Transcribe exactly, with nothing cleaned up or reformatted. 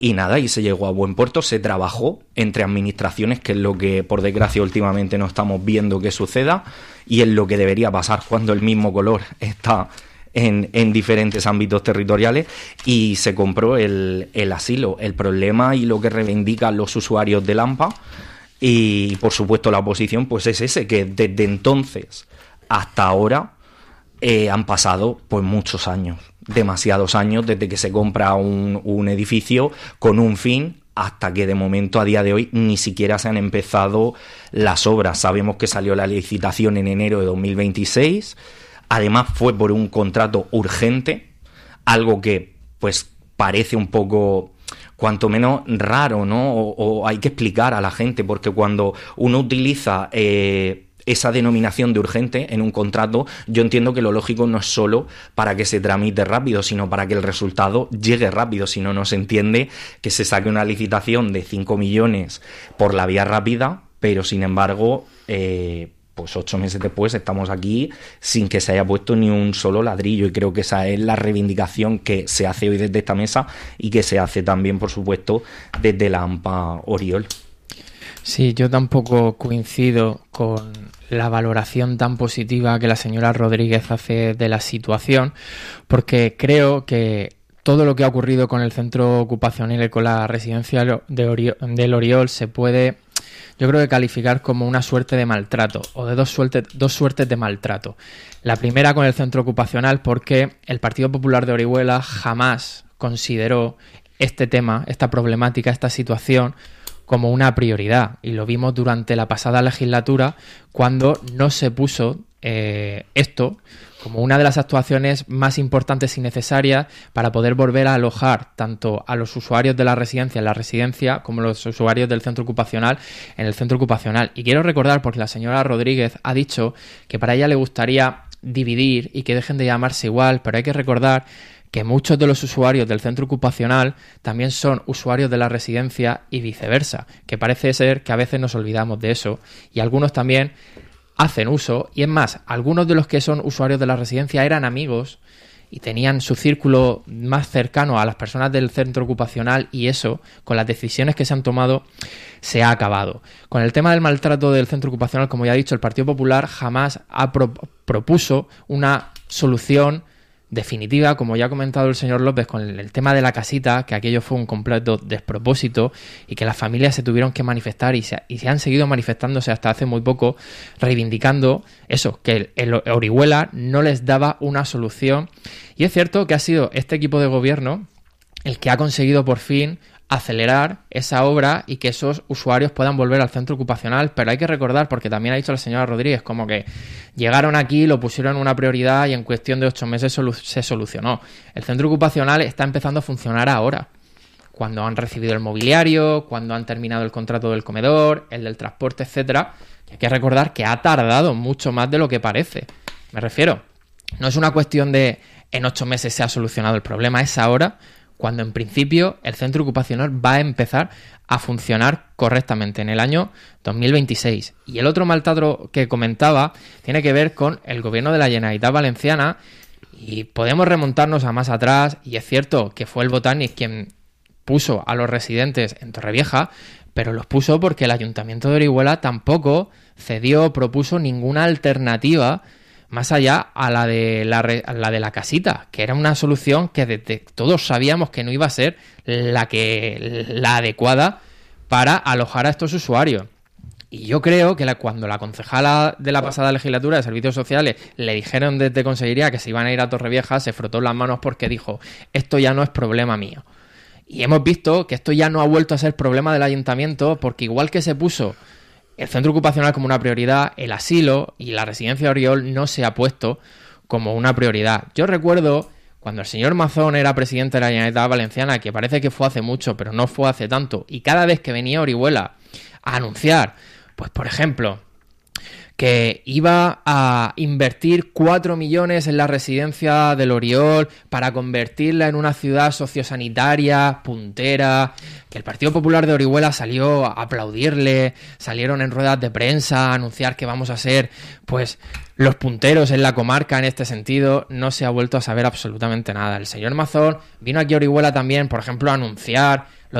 Y nada, y se llegó a buen puerto, se trabajó entre administraciones, que es lo que por desgracia últimamente no estamos viendo que suceda, y es lo que debería pasar cuando el mismo color está en, en diferentes ámbitos territoriales, y se compró el, el asilo. El problema y lo que reivindican los usuarios del AMPA y por supuesto la oposición, pues es ese, que desde entonces hasta ahora eh, han pasado pues muchos años. demasiados años desde que se compra un, un edificio con un fin hasta que de momento a día de hoy ni siquiera se han empezado las obras. Sabemos que salió la licitación en enero de dos mil veintiséis, además fue por un contrato urgente, algo que pues parece un poco cuanto menos raro, ¿no? O, o hay que explicar a la gente, porque cuando uno utiliza eh, esa denominación de urgente en un contrato, yo entiendo que lo lógico no es solo para que se tramite rápido, sino para que el resultado llegue rápido. Si no, no se entiende que se saque una licitación de cinco millones por la vía rápida, pero sin embargo, eh, pues ocho meses después estamos aquí sin que se haya puesto ni un solo ladrillo, y creo que esa es la reivindicación que se hace hoy desde esta mesa y que se hace también, por supuesto, desde la AMPA Oriol. Sí, yo tampoco coincido con la valoración tan positiva que la señora Rodríguez hace de la situación, porque creo que todo lo que ha ocurrido con el centro ocupacional y con la residencia de Oriol, del Oriol se puede, yo creo que calificar como una suerte de maltrato, o de dos suertes, dos suertes de maltrato. La primera con el centro ocupacional, porque el Partido Popular de Orihuela jamás consideró este tema, esta problemática, esta situación como una prioridad, y lo vimos durante la pasada legislatura cuando no se puso eh, esto como una de las actuaciones más importantes y necesarias para poder volver a alojar tanto a los usuarios de la residencia en la residencia como los usuarios del centro ocupacional en el centro ocupacional. Y quiero recordar, porque la señora Rodríguez ha dicho que para ella le gustaría dividir y que dejen de llamarse igual, pero hay que recordar que muchos de los usuarios del centro ocupacional también son usuarios de la residencia y viceversa, que parece ser que a veces nos olvidamos de eso, y algunos también hacen uso, y es más, algunos de los que son usuarios de la residencia eran amigos y tenían su círculo más cercano a las personas del centro ocupacional, y eso, con las decisiones que se han tomado, se ha acabado. Con el tema del maltrato del centro ocupacional, como ya he dicho, el Partido Popular jamás ha pro- propuso una solución definitiva, como ya ha comentado el señor López con el, el tema de la casita, que aquello fue un completo despropósito y que las familias se tuvieron que manifestar y se, y se han seguido manifestándose hasta hace muy poco, reivindicando eso, que el, el Orihuela no les daba una solución. Y es cierto que ha sido este equipo de gobierno el que ha conseguido por fin acelerar esa obra y que esos usuarios puedan volver al centro ocupacional, pero hay que recordar, porque también ha dicho la señora Rodríguez, como que llegaron aquí, lo pusieron una prioridad y en cuestión de ocho meses solu- se solucionó. El centro ocupacional está empezando a funcionar ahora, cuando han recibido el mobiliario, cuando han terminado el contrato del comedor, el del transporte, etcétera. Hay que recordar que ha tardado mucho más de lo que parece. Me refiero, no es una cuestión de en ocho meses se ha solucionado el problema, es ahora, cuando en principio el centro ocupacional va a empezar a funcionar correctamente en el año dos mil veintiséis. Y el otro maltrato que comentaba tiene que ver con el gobierno de la Generalitat Valenciana, y podemos remontarnos a más atrás, y es cierto que fue el Botánic quien puso a los residentes en Torrevieja, pero los puso porque el Ayuntamiento de Orihuela tampoco cedió, propuso ninguna alternativa más allá a la de la, a la de la casita, que era una solución que desde todos sabíamos que no iba a ser la que la adecuada para alojar a estos usuarios. Y yo creo que la, cuando la concejala de la pasada legislatura de Servicios Sociales le dijeron desde Consellería que se iban a ir a Torrevieja, se frotó las manos porque dijo, esto ya no es problema mío. Y hemos visto que esto ya no ha vuelto a ser problema del ayuntamiento, porque igual que se puso el centro ocupacional como una prioridad, el asilo y la residencia de Oriol no se ha puesto como una prioridad. Yo recuerdo cuando el señor Mazón era presidente de la Generalitat Valenciana, que parece que fue hace mucho, pero no fue hace tanto, y cada vez que venía Orihuela a anunciar, pues por ejemplo, que iba a invertir cuatro millones en la residencia del Oriol para convertirla en una ciudad sociosanitaria, puntera, que el Partido Popular de Orihuela salió a aplaudirle, salieron en ruedas de prensa a anunciar que vamos a ser, pues, los punteros en la comarca en este sentido. No se ha vuelto a saber absolutamente nada. El señor Mazón vino aquí a Orihuela también, por ejemplo, a anunciar